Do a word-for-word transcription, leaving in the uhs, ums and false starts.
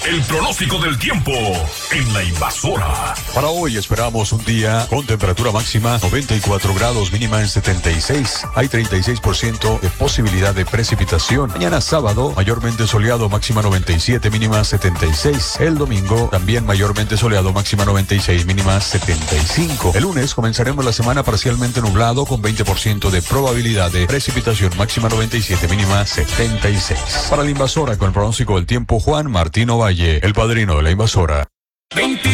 El pronóstico del tiempo en La Invasora. Para hoy esperamos un día con temperatura máxima noventa y cuatro grados, mínima en setenta y seis. Hay treinta y seis por ciento de posibilidad de precipitación. Mañana sábado, mayormente soleado, máxima noventa y siete, mínima setenta y seis. El domingo, también mayormente soleado, máxima noventa y seis, mínima setenta y cinco. El lunes comenzaremos la semana parcialmente nublado con veinte por ciento de probabilidad de precipitación, máxima noventa y siete, mínima setenta y seis. Para La Invasora, con el pronóstico del tiempo, Juan Martín Ovalle, el padrino de La Invasora.